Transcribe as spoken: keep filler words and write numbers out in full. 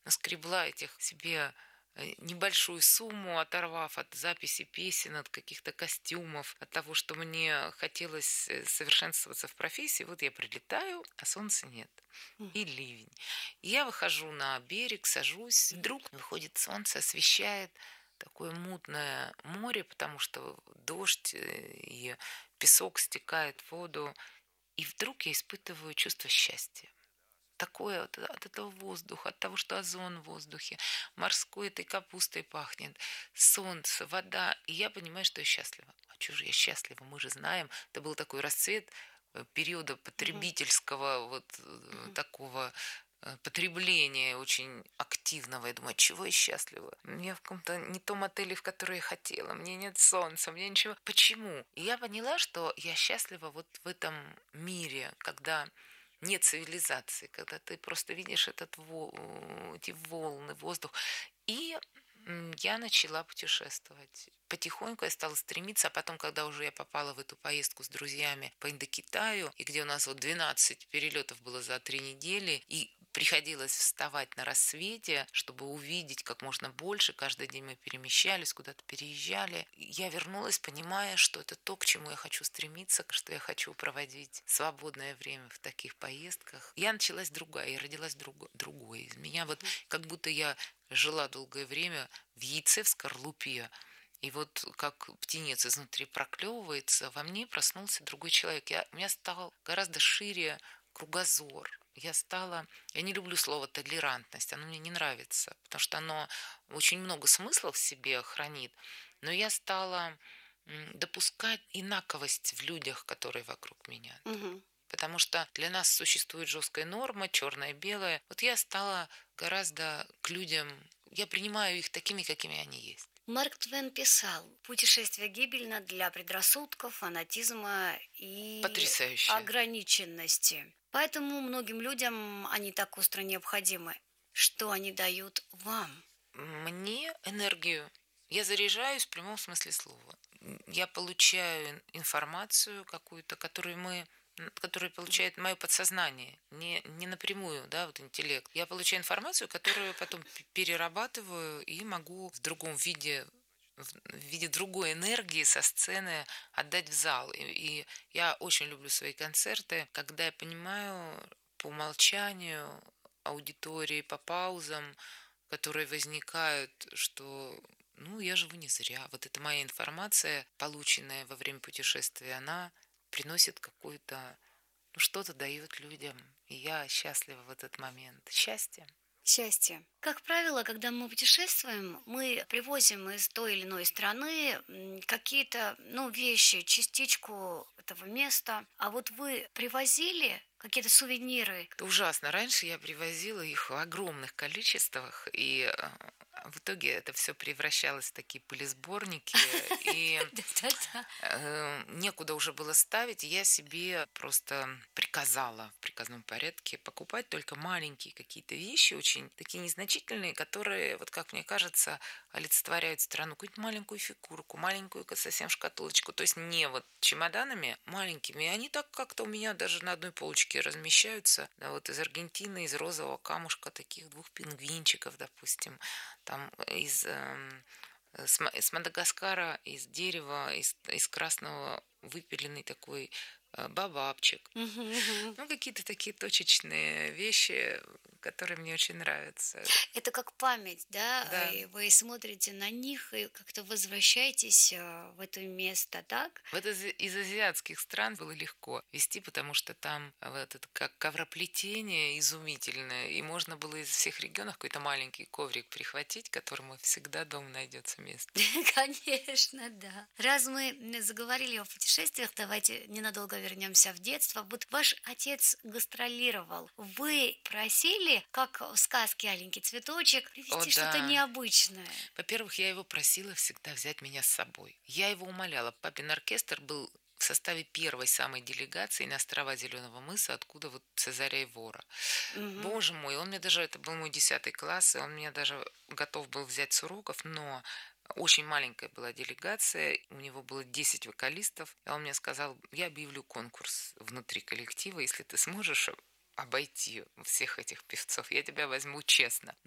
наскребла этих себе э, небольшую сумму, оторвав от записи песен, от каких-то костюмов, от того, что мне хотелось э, совершенствоваться в профессии. Вот я прилетаю, а солнца нет. М. И ливень. И я выхожу на берег, сажусь. Вдруг выходит солнце, освещает такое мутное море, потому что дождь э, и песок стекает в воду. И вдруг я испытываю чувство счастья. Такое от, от этого воздуха, от того, что озон в воздухе, морской этой капустой пахнет, солнце, вода. И я понимаю, что я счастлива. А чего же я счастлива? Мы же знаем, это был такой расцвет э, периода Мгм. потребительского вот э, Мгм. такого э, потребления очень активного. Я думаю, чего я счастлива? Я в каком-то не том отеле, в который я хотела. Мне нет солнца, мне ничего. Почему? И я поняла, что я счастлива вот в этом мире, когда нет цивилизации, когда ты просто видишь этот, во- э, эти волны, воздух. И м, я начала путешествовать. Потихоньку я стала стремиться, а потом, когда уже я попала в эту поездку с друзьями по Индокитаю, и где у нас вот двенадцать перелетов было за три недели, и приходилось вставать на рассвете, чтобы увидеть как можно больше. Каждый день мы перемещались, куда-то переезжали. Я вернулась, понимая, что это то, к чему я хочу стремиться, что я хочу проводить свободное время в таких поездках. Я началась другая, я родилась друг, другой. Из меня вот как будто я жила долгое время в яйце, в скорлупе, и вот как птенец изнутри проклевывается, во мне проснулся другой человек. Я, у меня стал гораздо шире кругозор. Я стала... Я не люблю слово толерантность, оно мне не нравится, потому что оно очень много смыслов в себе хранит. Но я стала м, допускать инаковость в людях, которые вокруг меня. Мгм. Потому что для нас существует жесткая норма, черное и белое. Вот я стала гораздо к людям, я принимаю их такими, какими они есть. Марк Твен писал: «Путешествие гибельно для предрассудков, фанатизма и Потрясающе. ограниченности. Поэтому многим людям они так остро необходимы. Что они дают вам?» Мне энергию. Я заряжаюсь в прямом смысле слова. Я получаю ин- информацию какую-то, которую мы м, которую получает мое подсознание, не, не напрямую, да, вот интеллект. Я получаю информацию, которую потом п- перерабатываю и могу в другом виде, в в виде другой энергии со сцены отдать в зал. И, и я очень люблю свои концерты, когда я понимаю по умолчанию аудитории, по паузам, которые возникают, что ну, я живу не зря. Вот эта моя информация, полученная во время путешествия, она приносит какую-то, ну, что-то дает людям. И я счастлива в этот момент. Счастье. Счастье. Как правило, когда мы путешествуем, мы привозим из той или иной страны м, какие-то, ну, вещи, частичку этого места. А вот вы привозили какие-то сувениры? Это ужасно. Раньше я привозила их в огромных количествах, и э, в итоге это все превращалось в такие пылесборники, и Да-да-да. Э, некуда уже было ставить, и я себе просто приказала в приказном порядке покупать только маленькие какие-то вещи, очень такие незначительные, которые, вот как мне кажется, олицетворяют страну. Какую-то маленькую фигурку, маленькую ка- совсем шкатулочку. То есть не вот чемоданами маленькими. И они так как-то у меня даже на одной полочке размещаются. Да, вот из Аргентины, из розового камушка, таких двух пингвинчиков, допустим. Там из эм, э, с, Ма- с Мадагаскара из дерева, из, из красного выпиленный такой э, бабабчик. Мгм, мгм. Ну, какие-то такие точечные вещи, которые мне очень нравятся. Это как память, да? Да. И вы смотрите на них и как-то возвращаетесь э, в это место, так? Вот из, из азиатских стран было легко вести, потому что там э, вот это как ковроплетение изумительное, и можно было из всех регионов какой-то маленький коврик прихватить, которому всегда дома найдется место. Конечно, да. Раз мы м, заговорили о путешествиях, давайте ненадолго вернемся в детство. Вот ваш отец гастролировал. Вы просили, как в сказке «Аленький цветочек», О, привезти что-то да. необычное? Во-первых, я его просила всегда взять меня с собой. Я его умоляла. Папин оркестр был в составе первой самой делегации на острова Зеленого мыса, откуда вот Цезаря и Вора. Мгм. Боже мой, он мне даже, это был мой десятый класс, и он меня даже готов был взять с уроков, но очень маленькая была делегация, у него было десять вокалистов, и он мне сказал, я объявлю конкурс внутри коллектива, если ты сможешь обойти всех этих певцов, я тебя возьму честно.